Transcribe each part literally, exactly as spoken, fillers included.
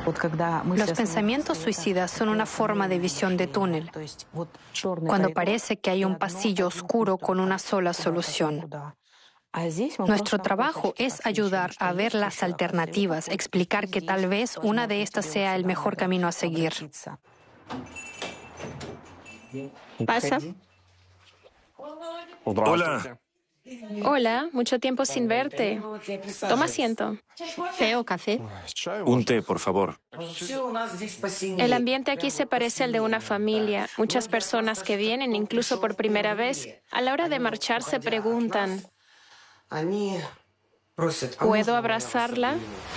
Los pensamientos suicidas son una forma de visión de túnel, cuando parece que hay un pasillo oscuro con una sola solución. Nuestro trabajo es ayudar a ver las alternativas, explicar que tal vez una de estas sea el mejor camino a seguir. Pasa. Hola. Hola, mucho tiempo sin verte. Toma asiento. ¿Té o café? Un té, por favor. El ambiente aquí se parece al de una familia. Muchas personas que vienen, incluso por primera vez, a la hora de marchar se preguntan, ¿puedo abrazarla?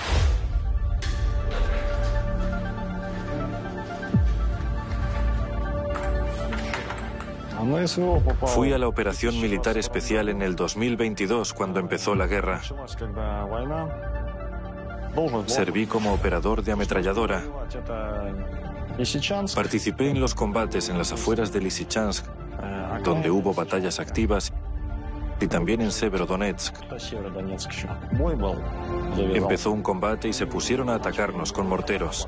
Fui a la operación militar especial en el dos mil veintidós, cuando empezó la guerra. Serví como operador de ametralladora. Participé en los combates en las afueras de Lysychansk, donde hubo batallas activas, y también en Severodonetsk. Empezó un combate y se pusieron a atacarnos con morteros.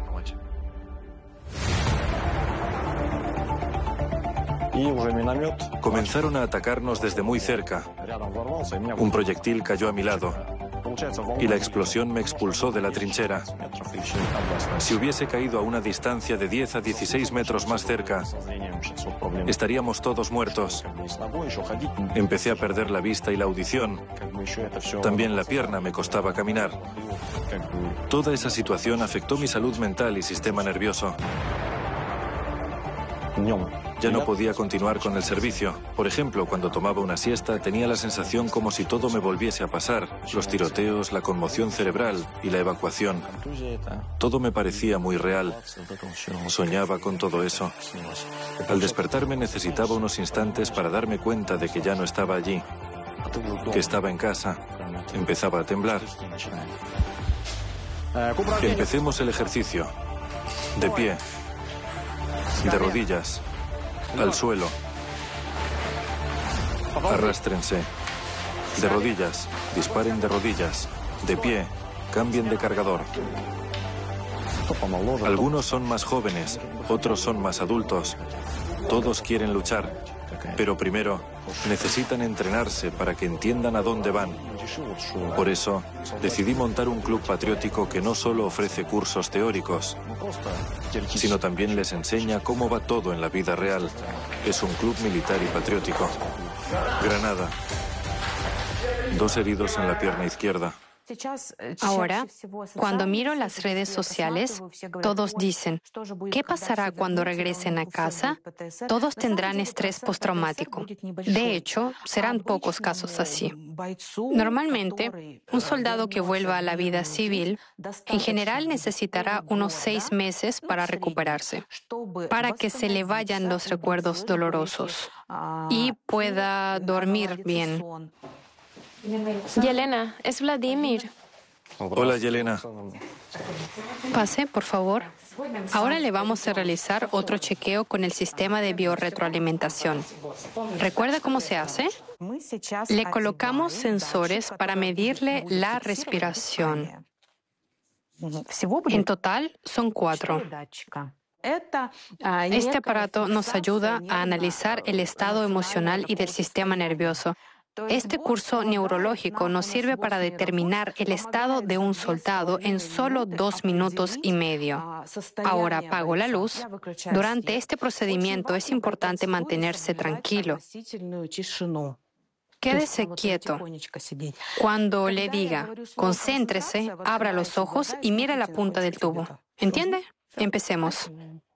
Comenzaron a atacarnos desde muy cerca. Un proyectil cayó a mi lado y la explosión me expulsó de la trinchera. Si hubiese caído a una distancia de diez a dieciséis metros más cerca, estaríamos todos muertos. Empecé a perder la vista y la audición. También la pierna me costaba caminar. Toda esa situación afectó mi salud mental y sistema nervioso. Ya no podía continuar con el servicio. Por ejemplo, cuando tomaba una siesta, tenía la sensación como si todo me volviese a pasar. Los tiroteos, la conmoción cerebral y la evacuación. Todo me parecía muy real. Soñaba con todo eso. Al despertarme necesitaba unos instantes para darme cuenta de que ya no estaba allí, que estaba en casa. Empezaba a temblar. Empecemos el ejercicio. De pie. De rodillas. Al suelo. Arrástrense. De rodillas. Disparen de rodillas. De pie. Cambien de cargador. Algunos son más jóvenes, otros son más adultos. Todos quieren luchar, pero primero necesitan entrenarse para que entiendan a dónde van. Por eso, decidí montar un club patriótico que no solo ofrece cursos teóricos, sino también les enseña cómo va todo en la vida real. Es un club militar y patriótico. Granada. Dos heridos en la pierna izquierda. Ahora, cuando miro las redes sociales, todos dicen, ¿qué pasará cuando regresen a casa? Todos tendrán estrés postraumático. De hecho, serán pocos casos así. Normalmente, un soldado que vuelva a la vida civil, en general necesitará unos seis meses para recuperarse, para que se le vayan los recuerdos dolorosos y pueda dormir bien. Yelena, es Vladimir. Hola, Yelena. Pase, por favor. Ahora le vamos a realizar otro chequeo con el sistema de biorretroalimentación. ¿Recuerda cómo se hace? Le colocamos sensores para medirle la respiración. En total, son cuatro. Este aparato nos ayuda a analizar el estado emocional y del sistema nervioso. Este curso neurológico nos sirve para determinar el estado de un soldado en solo dos minutos y medio. Ahora apago la luz. Durante este procedimiento es importante mantenerse tranquilo. Quédese quieto. Cuando le diga, concéntrese, abra los ojos y mire la punta del tubo. ¿Entiende? Empecemos.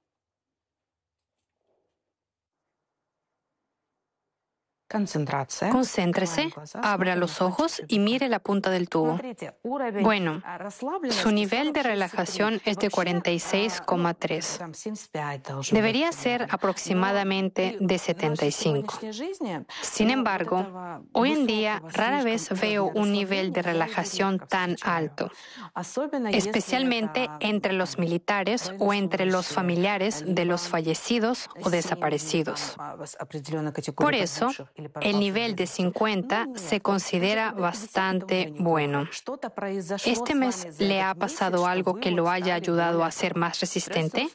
Concéntrese, abra los ojos y mire la punta del tubo. Bueno, su nivel de relajación es de cuarenta y seis coma tres. Debería ser aproximadamente de setenta y cinco. Sin embargo, hoy en día rara vez veo un nivel de relajación tan alto, especialmente entre los militares o entre los familiares de los fallecidos o desaparecidos. Por eso, el nivel de cincuenta se considera bastante bueno. ¿Este mes le ha pasado algo que lo haya ayudado a ser más resistente?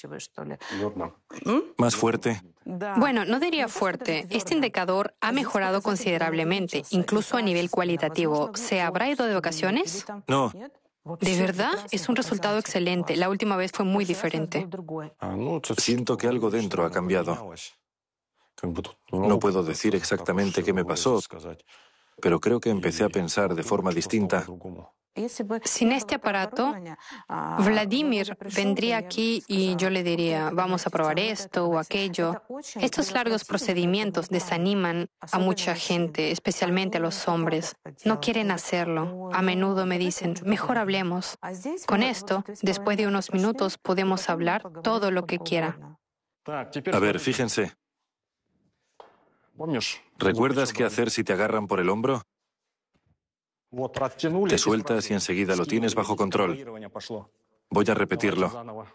¿Más fuerte? Bueno, no diría fuerte. Este indicador ha mejorado considerablemente, incluso a nivel cualitativo. ¿Se habrá ido de vacaciones? No. ¿De verdad? Es un resultado excelente. La última vez fue muy diferente. Siento que algo dentro ha cambiado. No puedo decir exactamente qué me pasó, pero creo que empecé a pensar de forma distinta. Sin este aparato, Vladimir vendría aquí y yo le diría, vamos a probar esto o aquello. Estos largos procedimientos desaniman a mucha gente, especialmente a los hombres. No quieren hacerlo. A menudo me dicen, mejor hablemos. Con esto, después de unos minutos, podemos hablar todo lo que quiera. A ver, fíjense. ¿Recuerdas qué hacer si te agarran por el hombro? Te sueltas y enseguida lo tienes bajo control. Voy a repetirlo.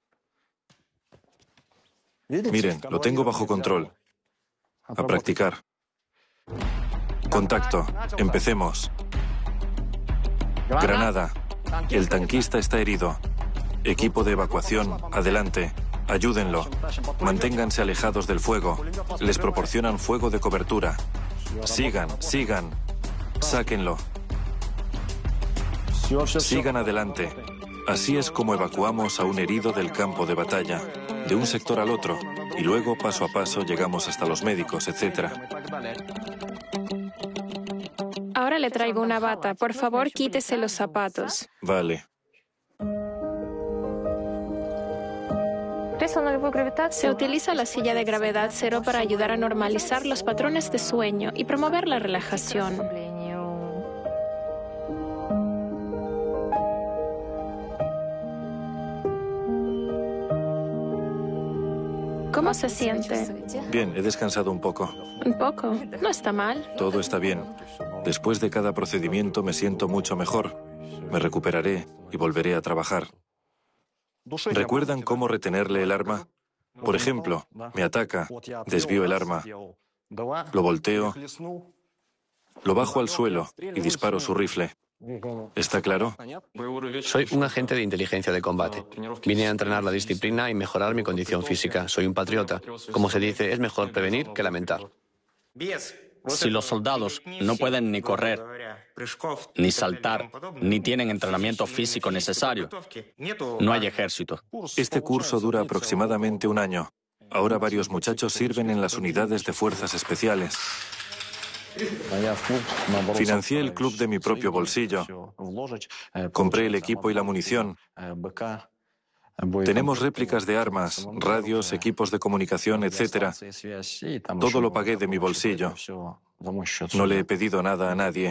Miren, lo tengo bajo control. A practicar. Contacto. Empecemos. Granada. El tanquista está herido. Equipo de evacuación, adelante. Ayúdenlo. Manténganse alejados del fuego. Les proporcionan fuego de cobertura. Sigan, sigan. Sáquenlo. Sigan adelante. Así es como evacuamos a un herido del campo de batalla, de un sector al otro, y luego paso a paso llegamos hasta los médicos, etcétera. Ahora le traigo una bata. Por favor, quítese los zapatos. Vale. Se utiliza la silla de gravedad cero para ayudar a normalizar los patrones de sueño y promover la relajación. ¿Cómo se siente? Bien, he descansado un poco. Un poco. No está mal. Todo está bien. Después de cada procedimiento me siento mucho mejor. Me recuperaré y volveré a trabajar. ¿Recuerdan cómo retenerle el arma? Por ejemplo, me ataca, desvío el arma, lo volteo, lo bajo al suelo y disparo su rifle. ¿Está claro? Soy un agente de inteligencia de combate. Vine a entrenar la disciplina y mejorar mi condición física. Soy un patriota. Como se dice, es mejor prevenir que lamentar. Si los soldados no pueden ni correr, ni saltar, ni tienen entrenamiento físico necesario, no hay ejército. Este curso dura aproximadamente un año. Ahora varios muchachos sirven en las unidades de fuerzas especiales. Financié el club de mi propio bolsillo. Compré el equipo y la munición. Tenemos réplicas de armas, radios, equipos de comunicación, etcétera. Todo lo pagué de mi bolsillo. No le he pedido nada a nadie.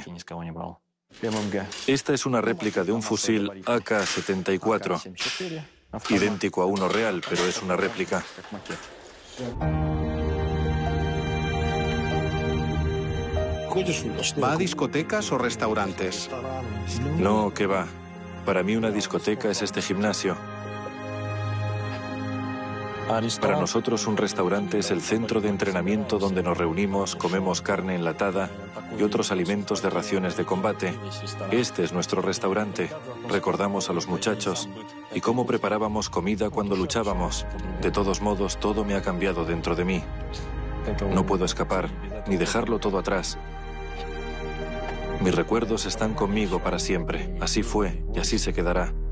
Esta es una réplica de un fusil A K setenta y cuatro, idéntico a uno real, pero es una réplica. ¿Va a discotecas o restaurantes? No, ¿qué va? Para mí una discoteca es este gimnasio. Para nosotros un restaurante es el centro de entrenamiento donde nos reunimos, comemos carne enlatada y otros alimentos de raciones de combate. Este es nuestro restaurante. Recordamos a los muchachos y cómo preparábamos comida cuando luchábamos. De todos modos, todo me ha cambiado dentro de mí. No puedo escapar, ni dejarlo todo atrás. Mis recuerdos están conmigo para siempre. Así fue y así se quedará.